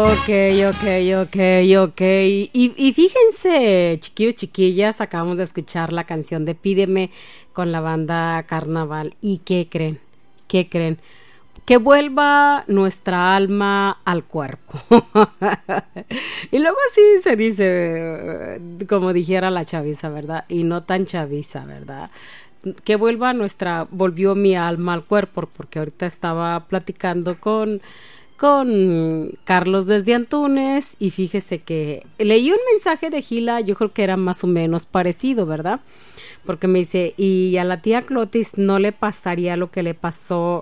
Ok. Y fíjense, chiquillos, chiquillas, acabamos de escuchar la canción de Pídeme con la banda Carnaval. ¿Y qué creen? ¿Qué creen? Que vuelva nuestra alma al cuerpo. Y luego así se dice, como dijera la chaviza, ¿verdad? Y no tan chaviza, ¿verdad? Que volvió mi alma al cuerpo, porque ahorita estaba platicando con Carlos desde Antunes y fíjese que leí un mensaje de Gila, yo creo que era más o menos parecido, ¿verdad? Porque me dice, y a la tía Clotis no le pasaría lo que le pasó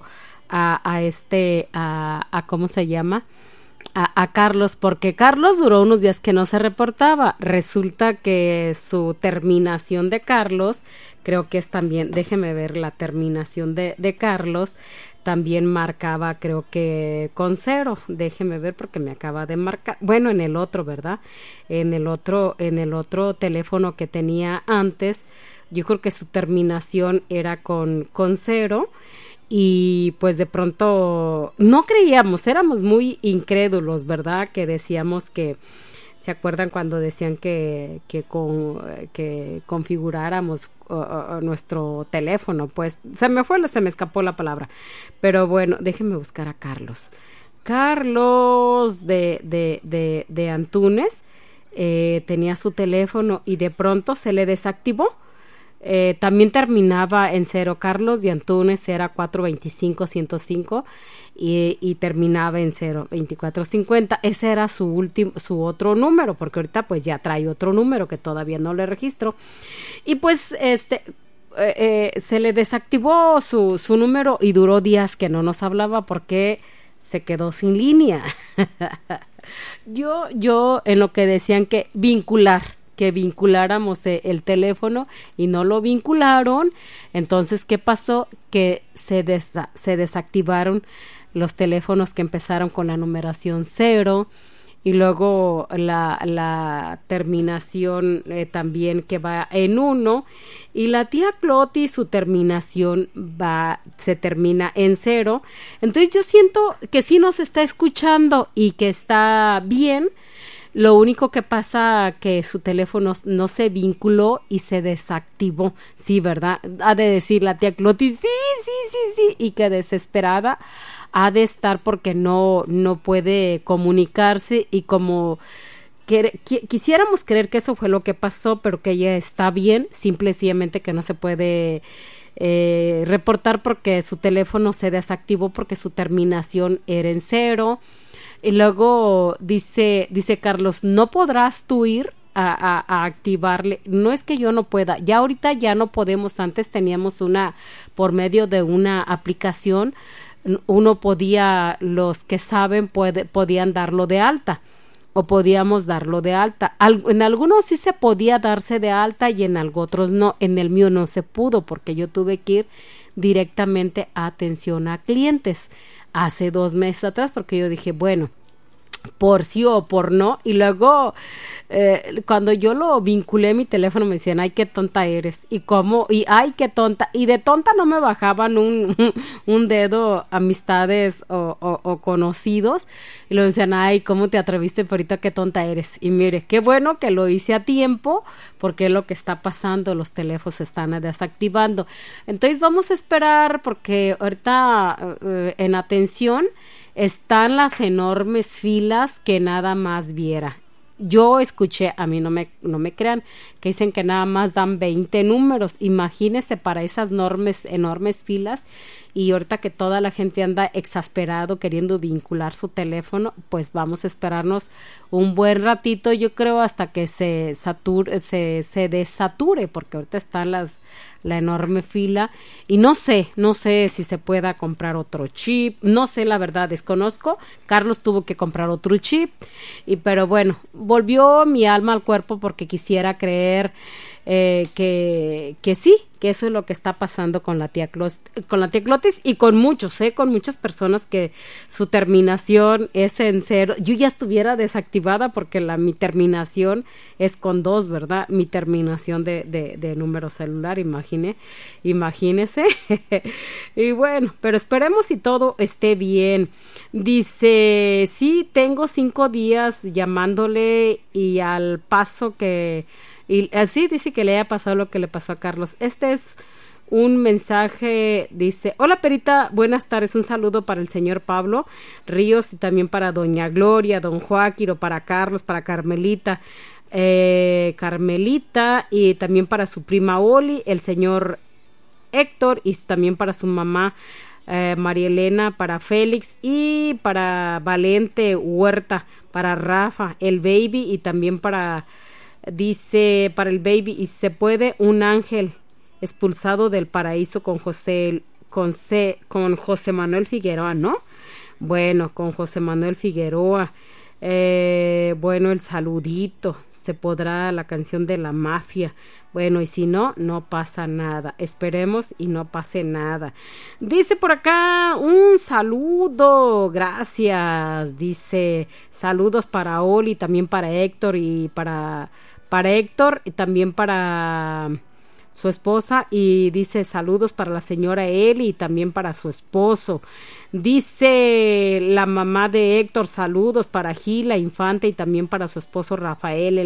a ¿cómo se llama? A Carlos, porque Carlos duró unos días que no se reportaba. Resulta que su terminación de Carlos, creo que es también, déjeme ver la terminación de Carlos, también marcaba, creo que con 0, déjeme ver porque me acaba de marcar, bueno, en el otro, ¿verdad? En el otro teléfono que tenía antes, yo creo que su terminación era con 0. Y pues de pronto no creíamos, éramos muy incrédulos, ¿verdad? Que decíamos que, ¿se acuerdan cuando decían que configuráramos nuestro teléfono? Pues se me escapó la palabra. Pero bueno, déjenme buscar a Carlos. Carlos de Antunes tenía su teléfono y de pronto se le desactivó. También terminaba en 0. Carlos de Antunes era 425-105 y terminaba en 02450. Ese era su otro número, porque ahorita pues ya trae otro número que todavía no le registro. Y pues se le desactivó su número y duró días que no nos hablaba porque se quedó sin línea. Yo en lo que decían que vinculáramos el teléfono y no lo vincularon. Entonces, ¿qué pasó? Que se desactivaron los teléfonos que empezaron con la numeración 0 y luego la terminación también que va en 1 y la tía Cloti su terminación se termina en 0. Entonces yo siento que sí nos está escuchando y que está bien. Lo único que pasa que su teléfono no se vinculó y se desactivó. Sí, ¿verdad? Ha de decir la tía Cloti, sí, y que desesperada ha de estar porque no puede comunicarse y como quisiéramos creer que eso fue lo que pasó, pero que ella está bien, simple y sencillamente que no se puede reportar porque su teléfono se desactivó porque su terminación era en 0. Y luego dice Carlos, ¿no podrás tú ir a activarle? No es que yo no pueda, ya ahorita ya no podemos. Antes teníamos por medio de una aplicación, uno podía, los que saben podían darlo de alta o podíamos darlo de alta. En algunos sí se podía darse de alta y en otros no. En el mío no se pudo porque yo tuve que ir directamente a atención a clientes hace 2 meses atrás, porque yo dije, bueno, por sí o por no, y luego cuando yo lo vinculé a mi teléfono me decían, ay, qué tonta eres, y ay, qué tonta, y de tonta no me bajaban un dedo amistades o conocidos, y lo decían, ay, ¿cómo te atreviste, ahorita qué tonta eres? Y mire, qué bueno que lo hice a tiempo, porque es lo que está pasando, los teléfonos se están desactivando. Entonces vamos a esperar, porque ahorita en atención están las enormes filas que nada más viera. Yo escuché, a mí no me crean, que dicen que nada más dan 20 números. Imagínense para esas enormes filas. Y ahorita que toda la gente anda exasperado queriendo vincular su teléfono, pues vamos a esperarnos un buen ratito, yo creo, hasta que se desature, porque ahorita está la enorme fila y no sé si se pueda comprar otro chip, no sé, la verdad, desconozco. Carlos tuvo que comprar otro chip, pero bueno, volvió mi alma al cuerpo porque quisiera creer que sí, que eso es lo que está pasando con la tía Clotis y con muchos, con muchas personas que su terminación es en 0. Yo ya estuviera desactivada porque mi terminación es con 2, ¿verdad? Mi terminación de número celular, imagínese. Y bueno, pero esperemos si todo esté bien. Dice, sí, tengo 5 días llamándole y al paso que... Y así dice que le haya pasado lo que le pasó a Carlos. Este es un mensaje, dice, hola Perita, buenas tardes, un saludo para el señor Pablo Ríos y también para doña Gloria, don Joaquiro, para Carlos, para Carmelita, y también para su prima Oli, el señor Héctor y también para su mamá María Elena, para Félix y para Valente Huerta, para Rafa, el baby y también para... Dice para el baby, y se puede un ángel expulsado del paraíso con José Manuel Figueroa, ¿no? Bueno, con José Manuel Figueroa. Bueno, el saludito, se podrá la canción de la mafia. Bueno, y si no, no pasa nada. Esperemos y no pase nada. Dice por acá un saludo, gracias. Dice saludos para Oli, también para Héctor y para Héctor y también para su esposa, y dice saludos para la señora Eli y también para su esposo. Dice la mamá de Héctor, saludos para Gila Infante y también para su esposo Rafael.